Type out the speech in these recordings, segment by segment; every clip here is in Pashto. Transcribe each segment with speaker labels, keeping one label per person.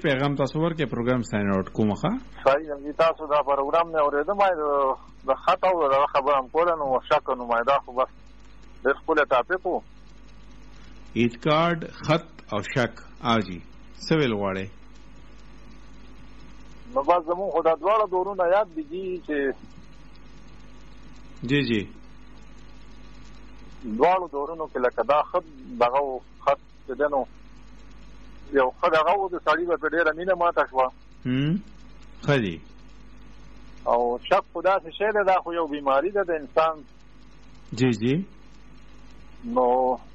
Speaker 1: پیغام تاسو ورکې پروګرام ساين آوټ کومه
Speaker 2: صحیح دی. تاسو دا پروګرام نه اورېدم د خط او د خبره هم کوله نو شک نو ما دا خو بس د خپل ټاپک وو
Speaker 1: اعتقاد خط او شک اجي سویل غواړي
Speaker 2: نو باز زمون خدا دواړه دورونه یاد دي چې
Speaker 1: جی
Speaker 2: دواړو دورونو کې لکه دا خط دغه خط چې دنو یو خط هغه د سړی په ډېره مینه ماته شوه
Speaker 1: خدي
Speaker 2: او شک خدا څه شی ده دا خو یو بیماری ده د انسان
Speaker 1: جی
Speaker 2: نو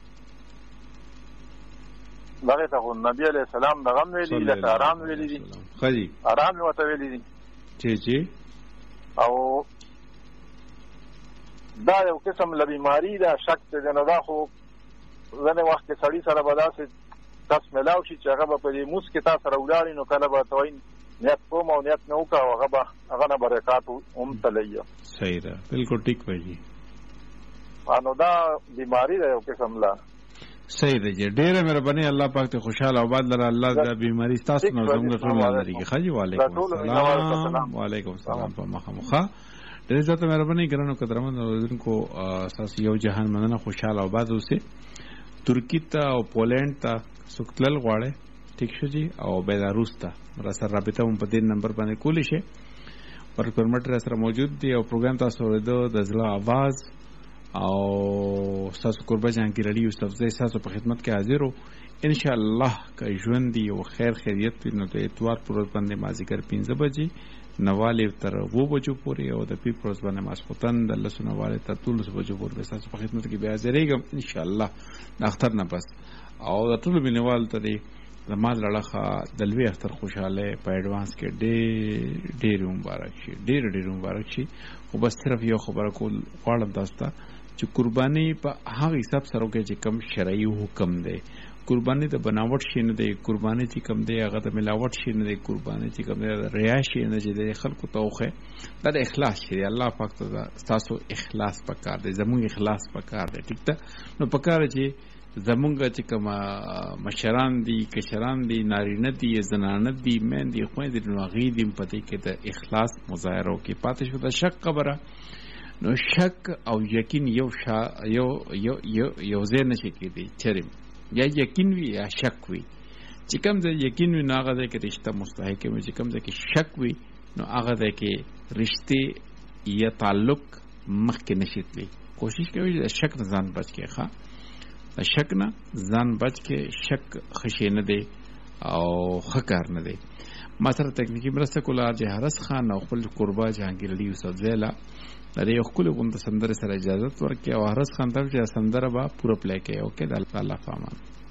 Speaker 2: دغه ته نبی علیہ السلام دغه ویلي لکه آرام ویلي دي
Speaker 1: خدي
Speaker 2: آرام وته ویلي دي
Speaker 1: جی
Speaker 2: او دا یو قسم له بیماری ده شک ته نه دا خو ځنه وخت کې سړی سره بداسه تاسو ملاو شي چې هغه په دې موس کې تاسو سره ولاړی نو کله به توین نیت کوم او نیت نو کا هغه نه برکات هم تلایي.
Speaker 1: صحیح ده بالکل ټیک وایي.
Speaker 2: نو دا بیماری ده یو قسم لا
Speaker 1: صحیح ده جی ډیره مهرباني الله پاک ته خوشاله آباد لره الله دا بیماری تاسو نو زموږ ټول لري خاجي وعلیکم السلام وعلیکم السلام په مخه ډېر زیاته مهرباني ګرانو قدرمن اوریدونکو اساس یو جهان مننه خوشاله آباد اوسه ترکی ته او پولند ته سوکتل غواړي ټیک شو جی او بیلاروس ته را سره رابطه هم په دې نمبر باندې کولی شي پر پرمټر سره موجود دی او پروګرام تاسو اوریدو د زړه आवाज او تاسو قربا جهانگیر علی یوسف زئی تاسو په خدمت کې حاضر او ان شاء الله که ژوند دی او خیر خیریت نو د اتوار پر ورځ باندې مازیګر 15 بجې نواله تر 2 بجو پورې او د پیر پروز باندې ماسختن د لسو نواله تر 3 بجو پورې تاسو په خدمت کې بیا حاضرېږم ان شاء الله د اختر نه پس او د ټول بنوال ته د مال لړخه د لوی اختر خوشاله په ایڈوانس کې ډېر مبارک شي ډېر مبارک شي او بس صرف یو خبره کول غواړم تاسو ته چې قرباني په هغه حساب سره کې چې کم شرعي حکم دی قرباني د بناوټ شي نه دی قرباني چې کم دی هغه د ملاوټ شي نه دی قرباني چې کم دی ریا شي نه دی خلکو توخه دا د اخلاص شي الله پاک ته تاسو اخلاص پکار دی زموږ اخلاص پکار دی ټیک ته نو پکار چې زمونږ چې کوم مشران دي کشران دي نارینه دي زنانه دي مین دي خويندې دي نو غي دي پته کې د اخلاص مظاهره کې پاتې شو د شک خبره نو شک او یقین یو ځای نشي کېدی چریم یا یقین وی یا شک وی چې کوم ځای یقین وی نو هغه ځای کې رشتہ مستحق وي چې کوم ځای کې شک وی نو هغه ځای کې رشته یا تعلق مخکې نشي تللی کوشش کوي چې شک نه ځان بچ کې ښه شک نه ځان بچ کې شک خشي نه دی او خکار نه دی ما سره تکنیکی مرسته کوله جهارس خان او خپل قربا جهانگیر علی یوسف زیلا د یو خپل غونډه سندره سره اجازه ورکړي او هرس خان ته چې سندره با پوره پلی کوي او کې د الله تعالی فامان